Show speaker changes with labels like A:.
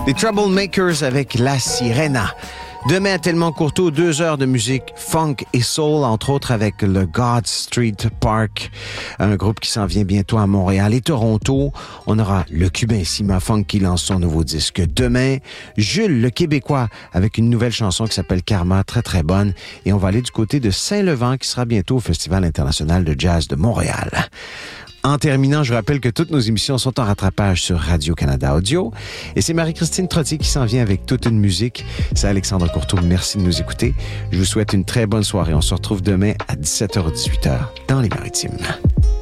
A: Les Troublemakers avec La Sirena. Demain à Tellement Courteau, 2 heures de musique funk et soul, entre autres avec le God Street Park, un groupe qui s'en vient bientôt à Montréal et Toronto. On aura le Cubain Sima Funk qui lance son nouveau disque demain. Jules, le Québécois, avec une nouvelle chanson qui s'appelle Karma, très très bonne. Et on va aller du côté de Saint-Levant qui sera bientôt au Festival international de jazz de Montréal. En terminant, je rappelle que toutes nos émissions sont en rattrapage sur Radio-Canada Audio. Et c'est Marie-Christine Trottier qui s'en vient avec toute une musique. C'est Alexandre Courteau. Merci de nous écouter. Je vous souhaite une très bonne soirée. On se retrouve demain à 17h ou 18h dans les Maritimes.